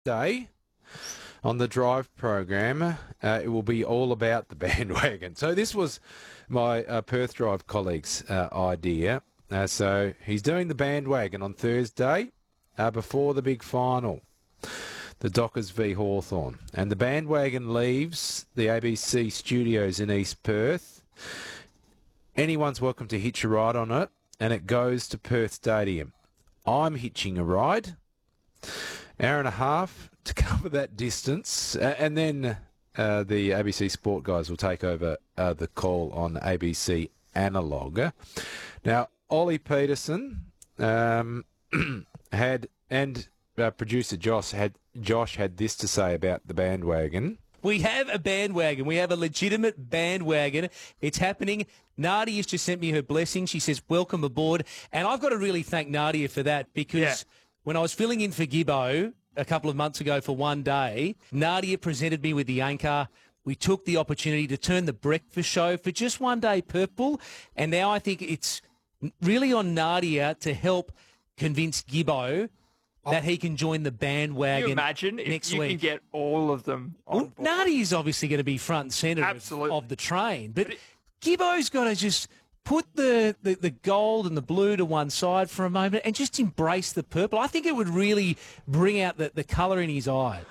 Day on the Drive program, it will be all about the bandwagon. So this was my Perth Drive colleague's idea. So he's doing the bandwagon on Thursday before the big final, the Dockers v Hawthorn. And the bandwagon leaves the ABC studios in East Perth. Anyone's welcome to hitch a ride on it, and it goes to Perth Stadium. I'm hitching a ride, hour and a half to cover that distance, and then the ABC Sport guys will take over the call on ABC Analog. Now, Ollie Peterson had, and producer Josh had this to say about the bandwagon. We have a bandwagon. We have a legitimate bandwagon. It's happening. Nadia's just sent me her blessing. She says, welcome aboard. And I've got to really thank Nadia for that, because when I was filling in for Gibbo a couple of months ago for one day, Nadia presented me with the anchor. We took the opportunity to turn the breakfast show for just one day purple. And now I think it's really on Nadia to help convince Gibbo that he can join the bandwagon. Can you imagine next if you week. can get all of them on board? Nadia's obviously going to be front and centre of the train, but Gibbo's got to just put the gold and the blue to one side for a moment and just embrace the purple. I think it would really bring out the colour in his eye.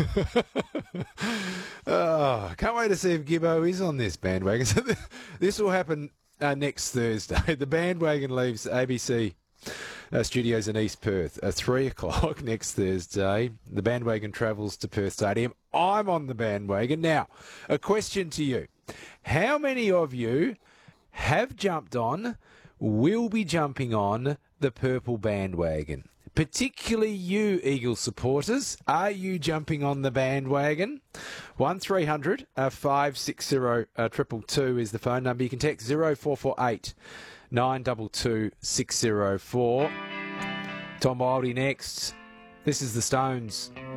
Oh, can't wait to see if Gibbo is on this bandwagon. So this will happen next Thursday. The bandwagon leaves ABC studios in East Perth at 3 o'clock next Thursday. The bandwagon travels to Perth Stadium. I'm on the bandwagon. Now, a question to you. How many of you have jumped on, will be jumping on the purple bandwagon? Particularly you, Eagles supporters. Are you jumping on the bandwagon? 1300 560 222 is the phone number. You can text 0448 922 604. Tom Wildey next. This is the Stones.